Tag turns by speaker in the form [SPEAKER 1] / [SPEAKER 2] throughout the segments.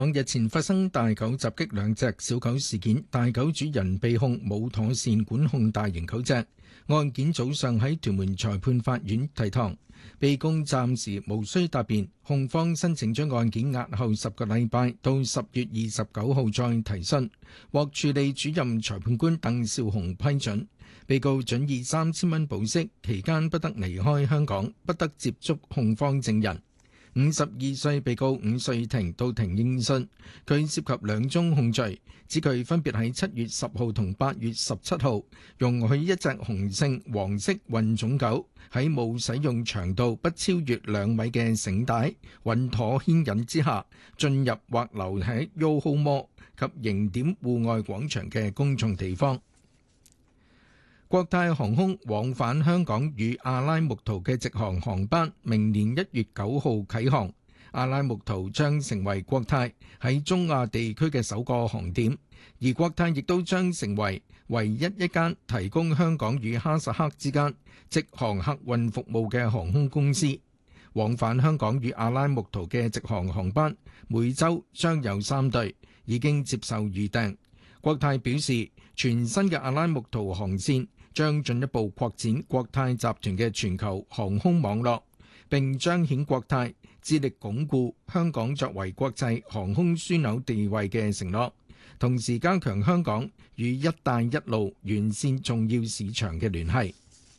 [SPEAKER 1] 日前發生大狗襲擊兩隻小狗事件，大狗主人被控冇妥善管控大型狗隻。案件早上喺屯門裁判法院提堂，被告暫時無需答辯。控方申請將案件押後10個禮拜到10月29號再提訊，獲處理主任裁判官鄧兆雄批准。被告准以3000蚊保釋，期間不得離開香港，不得接觸控方證人。52歲被告伍瑞庭到庭應訊，佢涉及2宗控罪，指佢分別喺7月10號同8月17號容許一隻雄性黃色混種狗喺冇使用長度不超越2米嘅繩帶穩妥牽引之下進入或留喺 YOHO Mall 及迎點戶外廣場嘅公眾地方。國泰航空往返香港與阿拉木圖嘅直航航班，明年1月9號啟航。阿拉木圖將成為國泰喺中亞地區嘅首個航點，而國泰亦都將成為唯一一間提供香港與哈薩克之間直航客運服務嘅航空公司。往返香港與阿拉木圖嘅直航航班，每週將有3對，已經接受預訂。國泰表示，全新嘅阿拉木圖航線將進一步擴展國泰集團嘅全球航空網絡，並彰顯國泰致力鞏固香港作為國際航空樞紐地位嘅承諾，同時加強香港與一帶一路沿線重要市場嘅聯繫。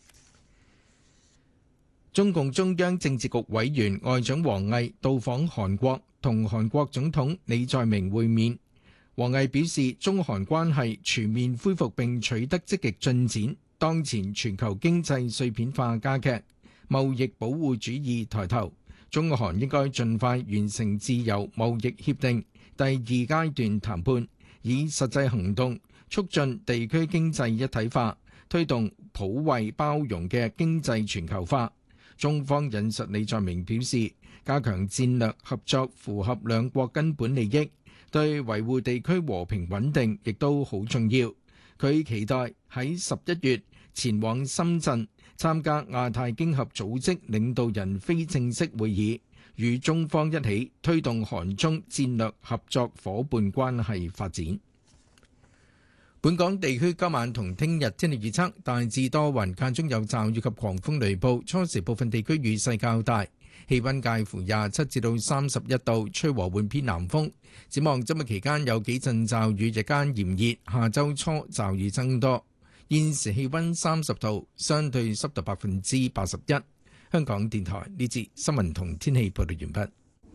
[SPEAKER 1] 中共中央政治局委員外長王毅到訪韓國，同韓國總統李在明會面。王毅表示，中韓關係全面恢復並取得積極進展。當前全球經濟碎片化加劇，貿易保護主義抬頭，中韓應該盡快完成自由貿易協定第2階段談判，以實際行動促進地區經濟一體化，推動普惠包容嘅經濟全球化。中方引述李在明表示，加強戰略合作符合兩國根本利益，對維護地區和平穩定亦都好重要。佢期待喺11月前往深圳參加亞太經合組織領導人非正式會議，與中方一起推動韓中戰略合作夥伴關係發展。本港地區今晚同聽日天氣預測，大致多雲，間中有驟雨及狂風雷暴，初時部分地區雨勢較大，氣溫介乎27至到31度，吹和緩偏南風。展望周末期間有幾陣驟雨，日間炎熱，下周初驟雨增多。現時氣溫30度，相對濕度81%。香港電台呢節新聞同天氣報道完畢。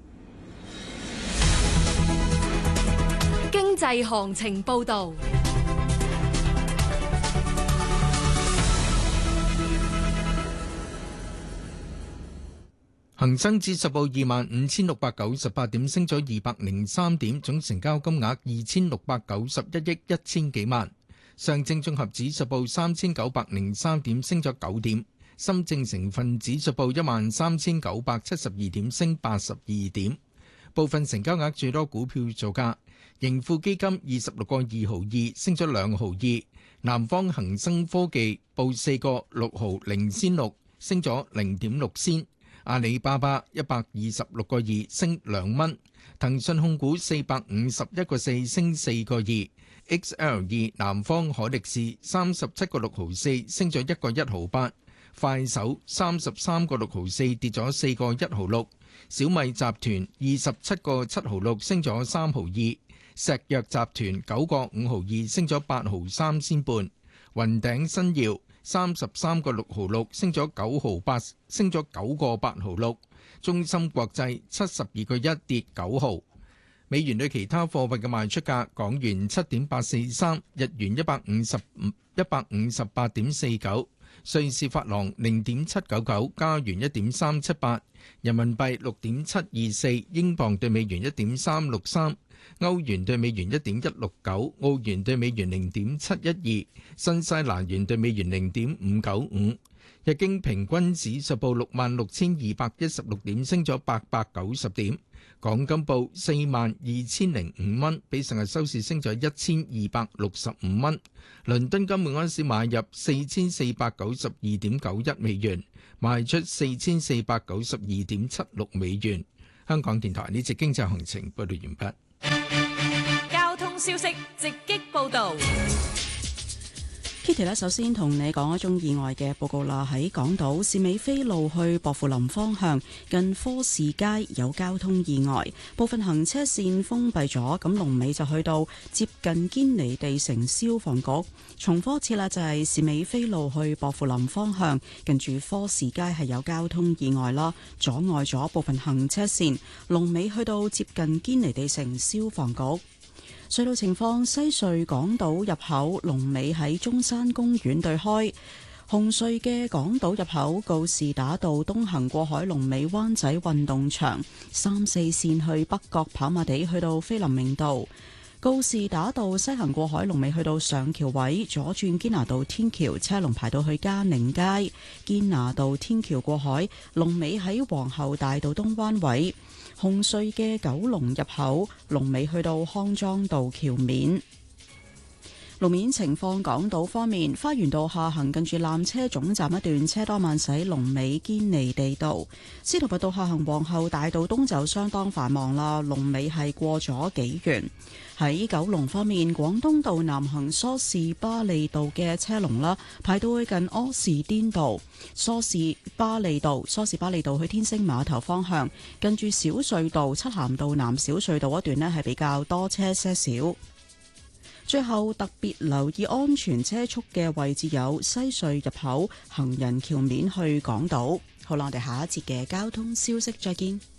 [SPEAKER 2] 經濟行情報道。
[SPEAKER 1] 恒生指數報25,698點，升咗203點，總成交金額2,691億1000幾萬。上證綜合指數報3,903點，升咗9點。深證成分指數報13,972點，升82點。部分成交額最多股票造價：盈富基金26個2毫2，升咗2毫2；南方恒生科技報4個6毫0仙6，升咗0.6仙。阿里巴巴126個2，升2蚊。騰訊控股451個4，升4個2。XL2 南方海力士37個6毫4，升咗1個1毫8。快手33個6毫4，跌咗4個1毫6。小米集團27個7毫6，升咗3毫2。石藥集團9個5毫2，升咗8毫3仙半。雲頂新耀33個6毫6，升咗9毫8，升咗9個8毫6。中芯國際72個1，跌9毫。美元對其他貨幣嘅賣出價：港元7.843，日元158.49，瑞士法郎0.799，加元1.378，人民幣6.724，英鎊對美元1.363，歐元對美元1.169，澳元對美元0.712，新西蘭元對美元0.595。日經平均指數報66,216點，升咗890點。港金報42,005蚊，比上日收市升咗1,265蚊。倫敦金每盎司買入4,492.91美元，賣出4,492.76美元。香港電台呢節經濟行情報道完畢。
[SPEAKER 2] 通消息直擊報導。
[SPEAKER 3] Kitty 首先同你講一宗意外嘅報告啦。喺港島士美菲路去薄扶林方向，近科士街有交通意外，部分行車線封閉咗。咁龍尾就去到接近堅尼地城消防局。重複一次啦，就係士美菲路去薄扶林方向，近住科士街係有交通意外啦，阻礙咗部分行車線。龍尾去到接近堅尼地城消防局。隧道情況：西隧港島入口龍尾喺中山公園對開；紅隧嘅港島入口告士打道東行過海龍尾灣仔運動場；3、4線去北角跑馬地去到菲林明道；告士打道西行過海龍尾去到上橋位，左轉堅拿道天橋車龍排到去嘉寧街；堅拿道天橋過海龍尾喺皇后大道東灣位。紅隧嘅九龍入口龍尾去到康莊道橋面。路面情況，港島方面，花園道下行近住纜車總站一段車多慢駛，龍尾堅尼地道；司徒拔道下行皇后大道東就相當繁忙啦，龍尾係過咗紀元。喺九龍方面，廣東道南行梳士巴利道嘅車龍啦，排到去近柯士甸道；梳士巴利道去天星碼頭方向，近住小隧道漆咸道南小隧道一段呢係比較多車些少。最後特別留意安全車速嘅位置有西隧入口、行人橋面去港島。好啦，我哋下一節嘅交通消息再見。